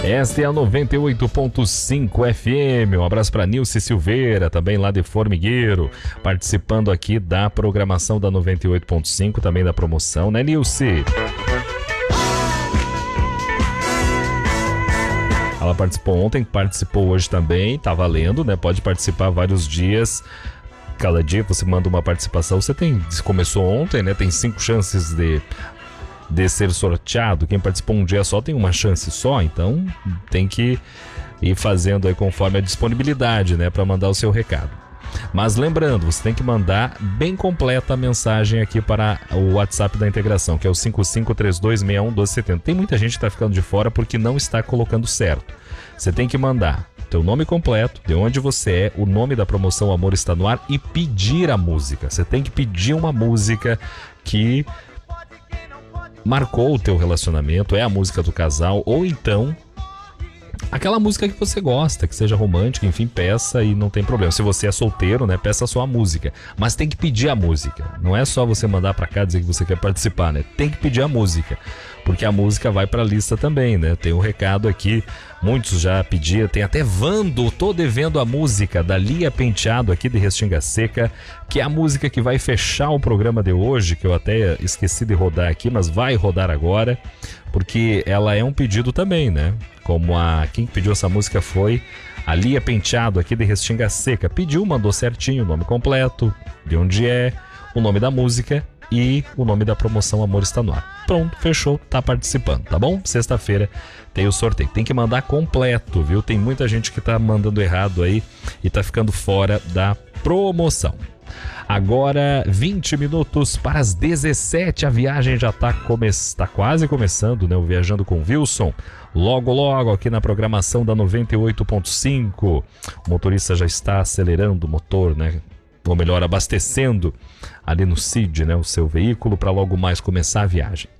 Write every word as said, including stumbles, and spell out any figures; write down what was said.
Esta é a noventa e oito ponto cinco F M. Um abraço para Nilce Silveira, também lá de Formigueiro, participando aqui da programação da noventa e oito ponto cinco, também da promoção, né, Nilce? Ela participou ontem, participou hoje também, tá valendo, né? Pode participar vários dias. Cada dia você manda uma participação. Você tem, começou ontem, né? Tem cinco chances de, de ser sorteado. Quem participou um dia só tem uma chance só, então tem que ir fazendo aí conforme a disponibilidade, né? Para mandar o seu recado. Mas lembrando, você tem que mandar bem completa a mensagem aqui para o WhatsApp da integração, que é o cinco cinco três dois seis um um dois sete zero. Tem muita gente que está ficando de fora porque não está colocando certo. Você tem que mandar teu nome completo, de onde você é, o nome da promoção Amor Está No Ar e pedir a música. Você tem que pedir uma música que marcou o teu relacionamento, é a música do casal, ou então aquela música que você gosta, que seja romântica, enfim, peça e não tem problema. Se você é solteiro, né, peça só a música. Mas tem que pedir a música. Não é só você mandar pra cá dizer que você quer participar, né? Tem que pedir a música. Porque a música vai pra lista também, né? Tem um recado aqui, muitos já pediram, tem até Vando, tô devendo a música da Lia Penteado aqui de Restinga Seca, que é a música que vai fechar o programa de hoje, que eu até esqueci de rodar aqui, mas vai rodar agora, porque ela é um pedido também, né? Como a quem pediu essa música foi a Lia Penteado aqui de Restinga Seca. Pediu, mandou certinho o nome completo, de onde é, o nome da música e o nome da promoção Amor Está No Ar. Pronto, fechou, tá participando, tá bom? Sexta-feira tem o sorteio. Tem que mandar completo, viu? Tem muita gente que tá mandando errado aí e tá ficando fora da promoção. Agora, vinte minutos para as dezessete, a viagem já tá, come... tá quase começando, né? O Viajando com Wilson. Logo, logo, aqui na programação da noventa e oito ponto cinco. O motorista já está acelerando o motor, né? Ou melhor, abastecendo ali no C I D, né, o seu veículo, para logo mais começar a viagem.